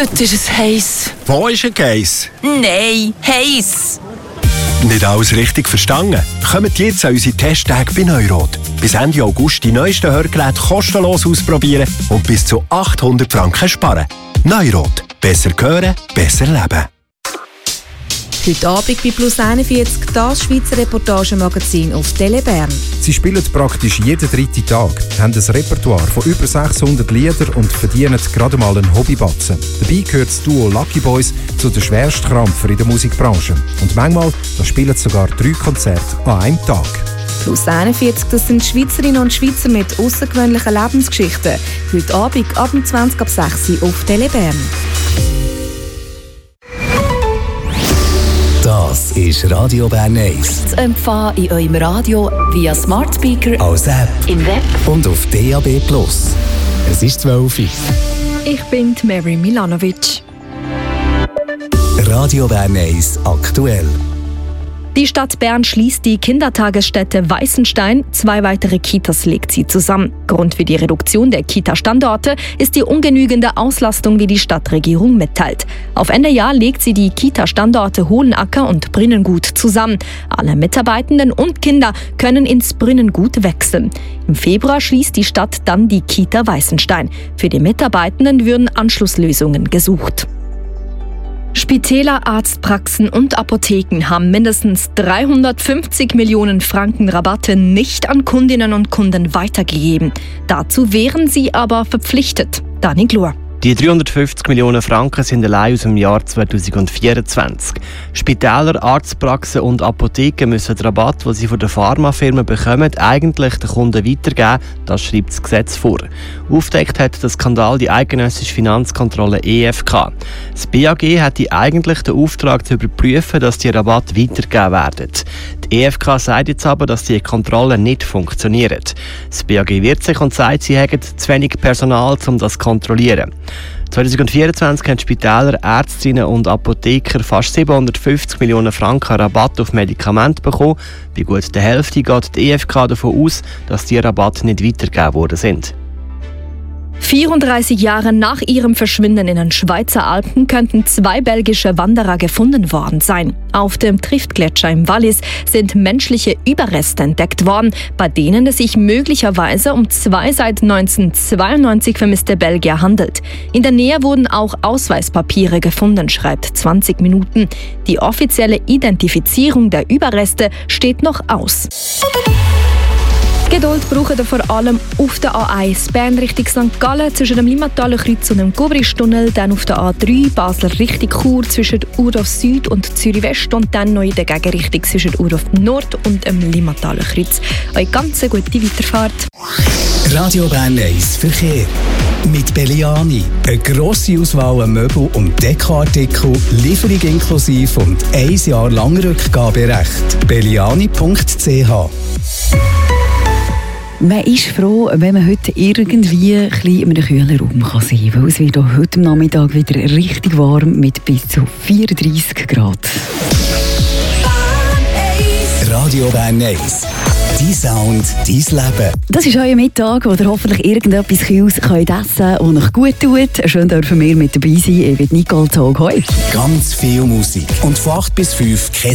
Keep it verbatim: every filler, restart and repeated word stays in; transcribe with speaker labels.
Speaker 1: Heute ist es heiß.
Speaker 2: Wo ist ein Geiss?
Speaker 1: Nein, heiß.
Speaker 2: Nicht alles richtig verstanden? Kommt jetzt an unsere Testtage bei Neurot. Bis Ende August die neuesten Hörgeräte kostenlos ausprobieren und bis zu achthundert Franken sparen. Neurot. Besser hören, besser leben.
Speaker 3: Heute Abend bei Plus einundvierzig das Schweizer Reportagemagazin auf Tele Bern.
Speaker 4: Sie spielen praktisch jeden dritten Tag, haben ein Repertoire von über sechshundert Liedern und verdienen gerade mal einen Hobbybatzen. Dabei gehört das Duo Lucky Boys zu den Schwerstkrampfer in der Musikbranche. Und manchmal da spielen sie sogar drei Konzerte an einem Tag.
Speaker 3: Plus einundvierzig, das sind Schweizerinnen und Schweizer mit außergewöhnlichen Lebensgeschichten. Heute Abend ab zwanzig ab sechs Uhr auf Tele Bern.
Speaker 5: Das ist Radio Bern eins.
Speaker 6: Zu empfangen in eurem Radio via Smart Speaker,
Speaker 5: als App,
Speaker 6: im Web
Speaker 5: und auf D A B Plus. Es ist zwölf Uhr.
Speaker 3: Ich bin Mary Milanovic.
Speaker 5: Radio Bern eins aktuell.
Speaker 3: Die Stadt Bern schließt die Kindertagesstätte Weissenstein. Zwei weitere Kitas legt sie zusammen. Grund für die Reduktion der Kita-Standorte ist die ungenügende Auslastung, wie die Stadtregierung mitteilt. Auf Ende Jahr legt sie die Kita-Standorte Hohenacker und Brinnengut zusammen. Alle Mitarbeitenden und Kinder können ins Brinnengut wechseln. Im Februar schließt die Stadt dann die Kita Weissenstein. Für die Mitarbeitenden würden Anschlusslösungen gesucht. Spitäler, Arztpraxen und Apotheken haben mindestens dreihundertfünfzig Millionen Franken Rabatte nicht an Kundinnen und Kunden weitergegeben. Dazu wären sie aber verpflichtet. Dani Glor.
Speaker 7: Die dreihundertfünfzig Millionen Franken sind allein aus dem Jahr zweitausendvierundzwanzig. Spitäler, Arztpraxen und Apotheken müssen den Rabatt, den sie von den Pharmafirmen bekommen, eigentlich den Kunden weitergeben. Das schreibt das Gesetz vor. Aufgedeckt hat den Skandal die eidgenössische Finanzkontrolle E F K. Das B A G hatte eigentlich den Auftrag zu überprüfen, dass die Rabatte weitergegeben werden. Die E F K sagt jetzt aber, dass die Kontrollen nicht funktionieren. Das B A G wehrt sich und sagt, sie hätten zu wenig Personal, um das zu kontrollieren. zweitausendvierundzwanzig haben Spitäler, Ärztinnen und Apotheker fast siebenhundertfünfzig Millionen Franken Rabatt auf Medikamente bekommen. Bei gut der Hälfte geht die E F K davon aus, dass die Rabatte nicht weitergegeben worden sind.
Speaker 3: vierunddreißig Jahre nach ihrem Verschwinden in den Schweizer Alpen könnten zwei belgische Wanderer gefunden worden sein. Auf dem Triftgletscher im Wallis sind menschliche Überreste entdeckt worden, bei denen es sich möglicherweise um zwei seit neunzehnhundertzweiundneunzig vermisste Belgier handelt. In der Nähe wurden auch Ausweispapiere gefunden, schreibt zwanzig Minuten. Die offizielle Identifizierung der Überreste steht noch aus. Geduld brauchen wir vor allem auf der A eins Bern Richtung Sankt Gallen zwischen dem Limmataler Kreuz und dem Gobristunnel, dann auf der A drei Basel Richtung Chur zwischen Urdorf Süd und Zürich West und dann noch in der Gegenrichtung zwischen Urdorf Nord und dem Limmataler Kreuz. Eine ganz gute Weiterfahrt.
Speaker 5: Radio Bern eins Verkehr. Mit Belliani. Eine grosse Auswahl an Möbel- und Dekoartikel, Lieferung inklusive und ein Jahr lang Rückgaberecht. belliani punkt c h.
Speaker 6: Man ist froh, wenn man heute irgendwie ein bisschen in einem kühlen Raum kann sein kann, weil es wird auch heute Nachmittag wieder richtig warm mit bis zu vierunddreissig Grad.
Speaker 5: Radio Bern eins. Dein Sound, dein Leben.
Speaker 6: Das ist euer Mittag, wo ihr hoffentlich irgendetwas Kühles könnt essen und euch gut tut. Schön dürfen wir mit dabei sein. Ich bin Nicole Zog. Hoi.
Speaker 5: Ganz viel Musik. Und von acht bis fünf